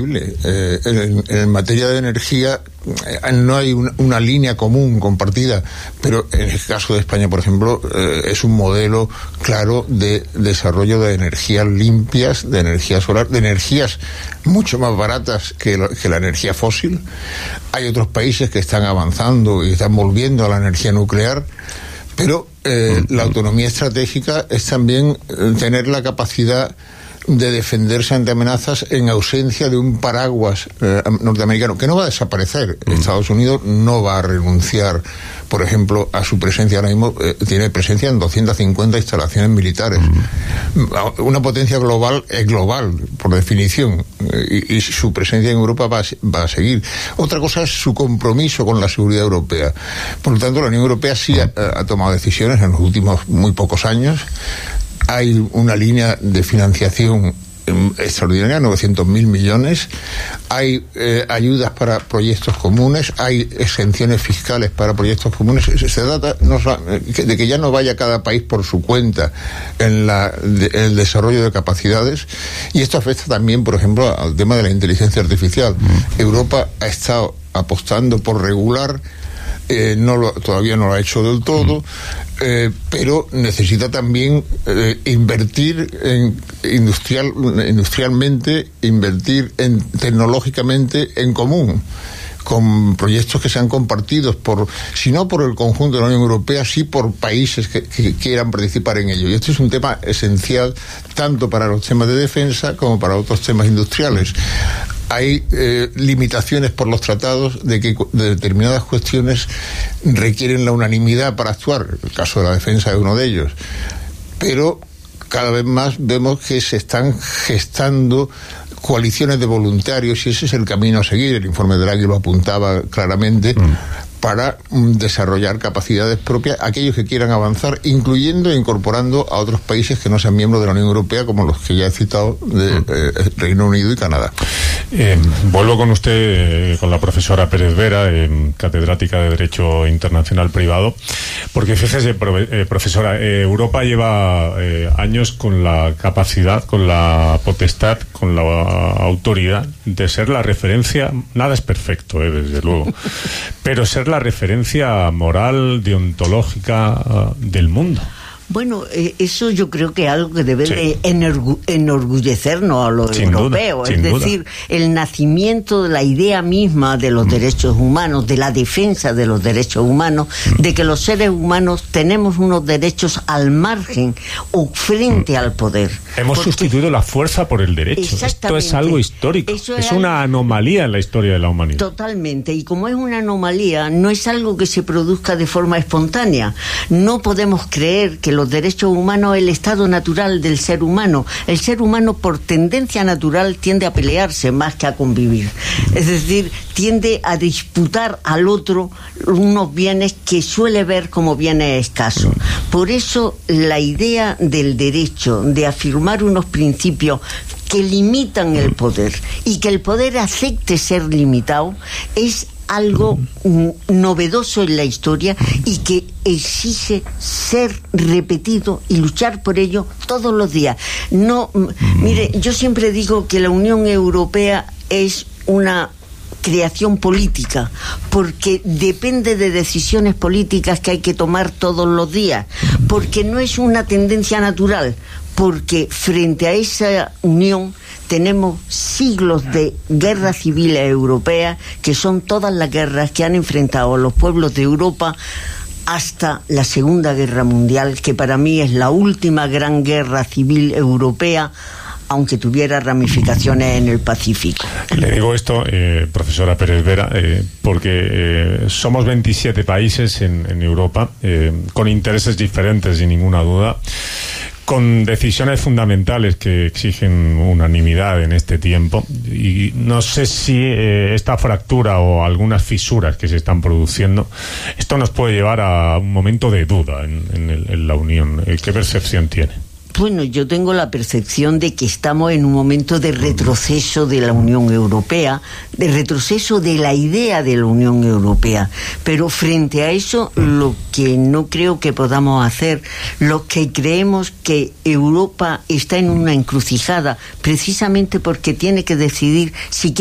En materia de energía no hay una línea común compartida, pero en el caso de España, por ejemplo, es un modelo claro de desarrollo de energías limpias, de energía solar, de energías mucho más baratas que la energía fósil. Hay otros países que están avanzando y están volviendo a la energía nuclear, pero la autonomía estratégica es también tener la capacidad de defenderse ante amenazas en ausencia de un paraguas norteamericano que no va a desaparecer. Estados Unidos no va a renunciar, por ejemplo, a su presencia. Ahora mismo tiene presencia en 250 instalaciones militares. Una potencia global es global, por definición, y su presencia en Europa va a seguir. Otra cosa es su compromiso con la seguridad europea. Por lo tanto, la Unión Europea sí ha tomado decisiones en los últimos muy pocos años. Hay una línea de financiación extraordinaria, 900.000 millones. Hay ayudas para proyectos comunes, hay exenciones fiscales para proyectos comunes. Se trata de que ya no vaya cada país por su cuenta en el desarrollo de capacidades, y esto afecta también, por ejemplo, al tema de la inteligencia artificial. Europa ha estado apostando por regular, todavía no lo ha hecho del todo, pero necesita también invertir industrialmente, invertir tecnológicamente en común, con proyectos que sean compartidos si no por el conjunto de la Unión Europea, sí por países que quieran participar en ello. Y este es un tema esencial tanto para los temas de defensa como para otros temas industriales. Hay limitaciones por los tratados de que determinadas cuestiones requieren la unanimidad para actuar. El caso de la defensa es uno de ellos. Pero cada vez más vemos que se están gestando coaliciones de voluntarios, y ese es el camino a seguir. El informe de Draghi lo apuntaba claramente, para desarrollar capacidades propias, aquellos que quieran avanzar, incluyendo e incorporando a otros países que no sean miembros de la Unión Europea, como los que ya he citado, de Reino Unido y Canadá. Vuelvo con usted, con la profesora Pérez Vera, catedrática de Derecho Internacional Privado, porque fíjese, profesora, Europa lleva años con la capacidad, con la potestad, con la autoridad de ser la referencia. Nada es perfecto, desde luego, pero ser la referencia moral, deontológica del mundo. Bueno, eso yo creo que es algo que debe de enorgullecernos a los europeos. Es decir, el nacimiento de la idea misma de los derechos humanos, de la defensa de los derechos humanos, de que los seres humanos tenemos unos derechos al margen o frente al poder. Hemos sustituido la fuerza por el derecho. Esto es algo histórico. Es una anomalía en la historia de la humanidad. Totalmente. Y como es una anomalía, no es algo que se produzca de forma espontánea. No podemos creer que los derechos humanos es el estado natural del ser humano. El ser humano, por tendencia natural, tiende a pelearse más que a convivir. Es decir, tiende a disputar al otro unos bienes que suele ver como bienes escasos. Por eso, la idea del derecho, de afirmar unos principios que limitan el poder y que el poder acepte ser limitado, es algo novedoso en la historia y que exige ser repetido y luchar por ello todos los días. Mire, yo siempre digo que la Unión Europea es una creación política, porque depende de decisiones políticas que hay que tomar todos los días, porque no es una tendencia natural, porque frente a esa unión tenemos siglos de guerras civiles europeas, que son todas las guerras que han enfrentado a los pueblos de Europa hasta la Segunda Guerra Mundial, que para mí es la última gran guerra civil europea, aunque tuviera ramificaciones en el Pacífico. Le digo esto, profesora Pérez Vera, porque somos 27 países en Europa, con intereses diferentes, sin ninguna duda, con decisiones fundamentales que exigen unanimidad en este tiempo, y no sé si esta fractura o algunas fisuras que se están produciendo, esto nos puede llevar a un momento de duda en la Unión. ¿Qué percepción tiene? Bueno, yo tengo la percepción de que estamos en un momento de retroceso de la Unión Europea, de retroceso de la idea de la Unión Europea. Pero frente a eso, lo que no creo que podamos hacer, los que creemos que Europa está en una encrucijada, precisamente porque tiene que decidir si